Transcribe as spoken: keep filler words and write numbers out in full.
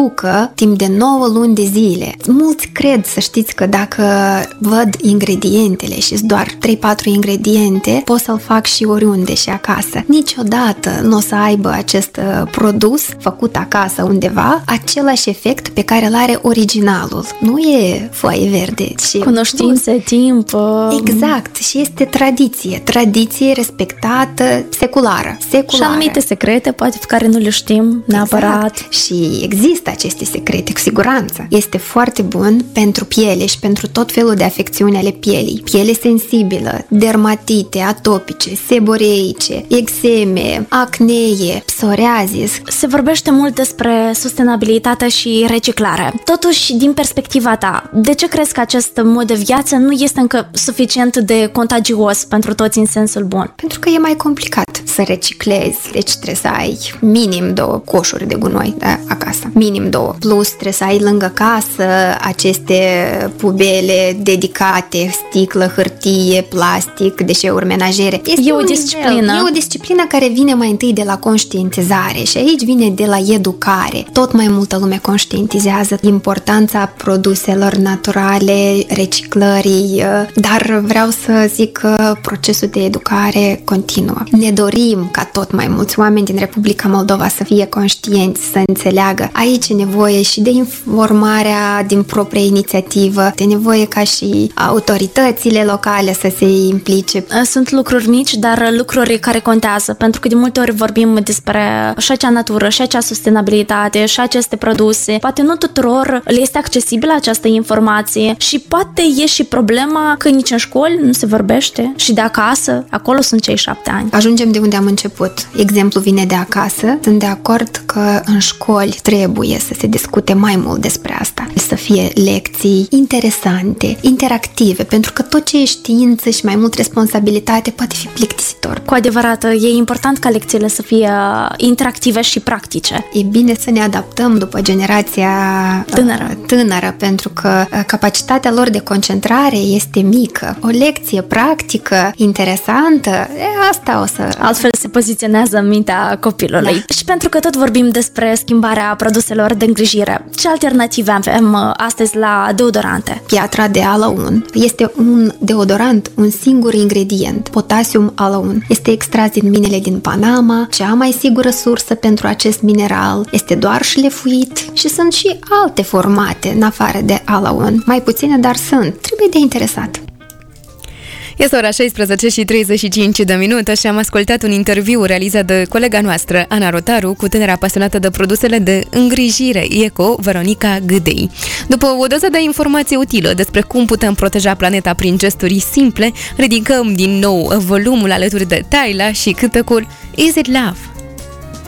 usucă timp de nouă luni de zile. Mulți cred, să știți, că dacă văd ingredientele și doar trei patru ingrediente, pot să-l fac și oriunde și acasă. Niciodată nu o să aibă acest produs făcut acasă undeva același efect pe care îl are originalul. Nu e foaie verde, ci cunoștințe, plus. timp. Exact. Și este tradiție. Tradiție respectată, seculară. seculară. Și anumite secrete, poate pe care nu le știm neapărat. Exact. Și există aceste secrete, cu siguranță. Este foarte bun pentru piele și pentru tot felul de afecțiuni ale pielii. Piele sensibilă, dermatite, atopice, seboreice, eczeme, acnee, psoriazis. Se vorbește mult despre sustenabilitate și reciclare. Totuși, din perspectiva ta, de ce crezi că acest mod de viață nu este încă suficient de contagios pentru toți în sensul bun? Pentru că e mai complicat să reciclezi. Deci trebuie să ai minim două coșuri de gunoi, da, acasă. Minim două. Plus trebuie să ai lângă casă aceste pubele dedicate, sticlă, hârtie, plastic, deșeuri menajere. Este e o disciplină. E o disciplină care vine mai întâi de la conștientizare și aici vine de la educare. Tot mai multă lume conștientizează importanța produselor naturale, reciclării, dar vreau să zic că procesul de educare continuă. Ne dorim ca tot mai mulți oameni din Republica Moldova să fie conștienți, să înțeleagă. Aici e nevoie și de informarea din proprie inițiativă, de nevoie ca și autoritățile locale să se implice. Sunt lucruri mici, dar lucruri care contează, pentru că de multe ori vorbim despre și acea natură, și acea sustenabilitate, și aceste produse. Poate nu tuturor le este accesibilă această informație și poate e și problema că nici în școli nu se vorbește și de acasă, acolo sunt cei șapte ani. Ajungem de unde am început. Exemplul vine de acasă. Sunt de acord că în școli trebuie să se discute mai mult despre asta. Să fie lecții interesante, interactive, pentru că tot ce e știință și mai mult responsabilitate poate fi plictisitor. Cu adevărat, e important ca lecțiile să fie interactive și practice. E bine să ne adaptăm după generația tânără, tânără pentru că capacitatea lor de concentrare este mică. O lecție practică, interesantă, e, asta o să... Altfel se poziționează în mintea copilului. Da. Și pentru că tot vorbim despre schimbarea produselor de îngrijire, ce alternative avem astăzi la deodorante? Piatra de alaun este un deodorant, un singur ingredient, potasium alaun. Este extras din minele din Panama, cea mai sigură sursă pentru acest mineral, este doar șlefuit și sunt și alte formate în afară de alaun. Mai puține, dar sunt. Trebuie de interesat. Este ora șaisprezece și treizeci și cinci de minute și am ascultat un interviu realizat de colega noastră, Ana Rotaru, cu tânăra pasionată de produsele de îngrijire eco, Veronica Gâdei. După o doză de informație utilă despre cum putem proteja planeta prin gesturi simple, ridicăm din nou volumul alături de Tyla și cântecul Is It Love?